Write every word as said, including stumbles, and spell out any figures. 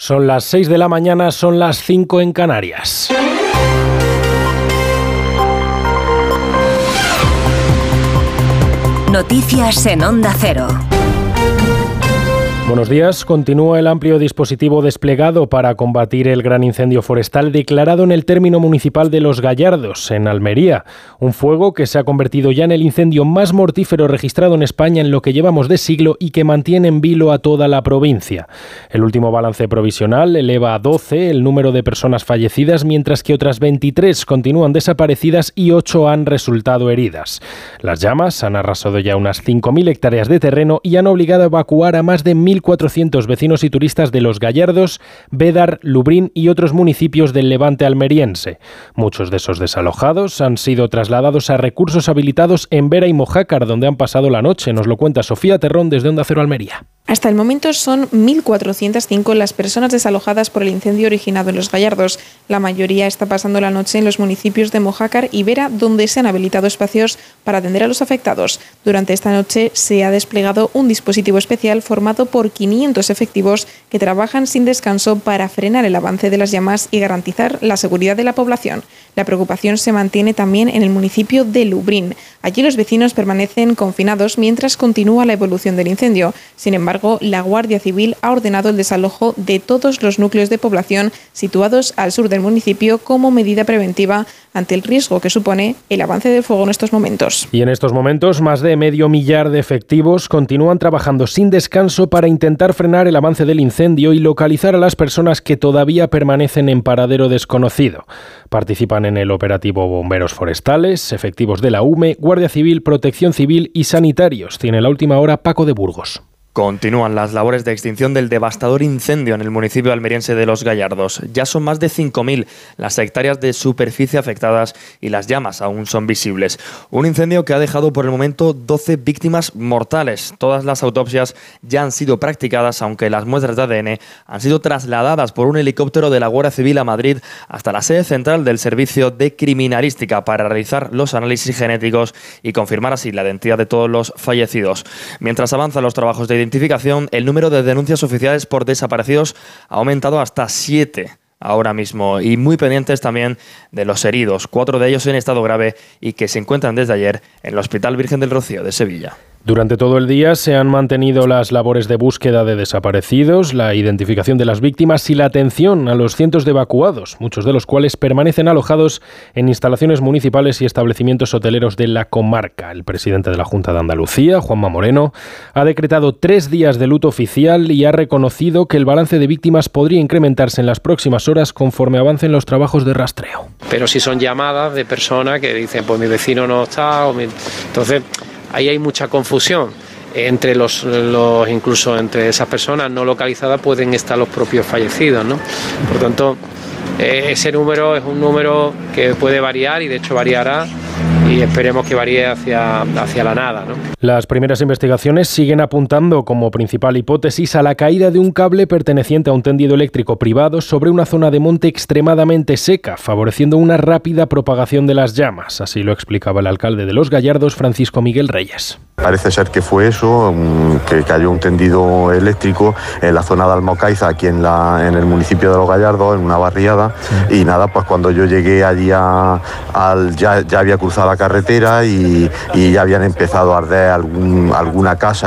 Son las seis de la mañana, son las cinco en Canarias. Noticias en Onda Cero. Buenos días. Continúa el amplio dispositivo desplegado para combatir el gran incendio forestal declarado en el término municipal de Los Gallardos, en Almería. Un fuego que se ha convertido ya en el incendio más mortífero registrado en España en lo que llevamos de siglo y que mantiene en vilo a toda la provincia. El último balance provisional eleva a doce el número de personas fallecidas, mientras que otras veintitrés continúan desaparecidas y ocho han resultado heridas. Las llamas han arrasado ya unas cinco mil hectáreas de terreno y han obligado a evacuar a más de mil cuatrocientos vecinos y turistas de Los Gallardos, Bédar, Lubrín y otros municipios del levante almeriense. Muchos de esos desalojados han sido trasladados a recursos habilitados en Vera y Mojácar, donde han pasado la noche. Nos lo cuenta Sofía Terrón desde Onda Cero Almería. Hasta el momento son mil cuatrocientas cinco las personas desalojadas por el incendio originado en Los Gallardos. La mayoría está pasando la noche en los municipios de Mojácar y Vera, donde se han habilitado espacios para atender a los afectados. Durante esta noche se ha desplegado un dispositivo especial formado por quinientos efectivos que trabajan sin descanso para frenar el avance de las llamas y garantizar la seguridad de la población. La preocupación se mantiene también en el municipio de Lubrín. Allí los vecinos permanecen confinados mientras continúa la evolución del incendio. Sin embargo, la Guardia Civil ha ordenado el desalojo de todos los núcleos de población situados al sur del municipio como medida preventiva ante el riesgo que supone el avance del fuego en estos momentos. Y en estos momentos, más de medio millar de efectivos continúan trabajando sin descanso para intentar frenar el avance del incendio y localizar a las personas que todavía permanecen en paradero desconocido. Participan en el operativo bomberos forestales, efectivos de la U M E, Guardia Civil, Protección Civil y sanitarios. Tiene la última hora Paco de Burgos. Continúan las labores de extinción del devastador incendio en el municipio almeriense de Los Gallardos. Ya son más de cinco mil las hectáreas de superficie afectadas y las llamas aún son visibles. Un incendio que ha dejado por el momento doce víctimas mortales. Todas las autopsias ya han sido practicadas, aunque las muestras de A D N han sido trasladadas por un helicóptero de la Guardia Civil a Madrid hasta la sede central del Servicio de Criminalística para realizar los análisis genéticos y confirmar así la identidad de todos los fallecidos. Mientras avanzan los trabajos de identificación, el número de denuncias oficiales por desaparecidos ha aumentado hasta siete ahora mismo, y muy pendientes también de los heridos, cuatro de ellos en estado grave y que se encuentran desde ayer en el Hospital Virgen del Rocío de Sevilla. Durante todo el día se han mantenido las labores de búsqueda de desaparecidos, la identificación de las víctimas y la atención a los cientos de evacuados, muchos de los cuales permanecen alojados en instalaciones municipales y establecimientos hoteleros de la comarca. El presidente de la Junta de Andalucía, Juanma Moreno, ha decretado tres días de luto oficial y ha reconocido que el balance de víctimas podría incrementarse en las próximas horas conforme avancen los trabajos de rastreo. Pero si son llamadas de personas que dicen, pues mi vecino no está, o mi... entonces... ahí hay mucha confusión. Entre los, los, incluso entre esas personas no localizadas pueden estar los propios fallecidos, ¿no? Por tanto, eh, ese número es un número que puede variar y de hecho variará, y esperemos que varíe hacia, hacia la nada, ¿no? Las primeras investigaciones siguen apuntando como principal hipótesis a la caída de un cable perteneciente a un tendido eléctrico privado sobre una zona de monte extremadamente seca, favoreciendo una rápida propagación de las llamas. Así lo explicaba el alcalde de Los Gallardos, Francisco Miguel Reyes. Parece ser que fue eso, que cayó un tendido eléctrico en la zona de Almocaiza, aquí en, la, en el municipio de Los Gallardos, en una barriada, sí. Y nada, pues cuando yo llegué allí a, al, ya, ya había cruzado la carretera y, y ya habían empezado a arder algún, alguna casa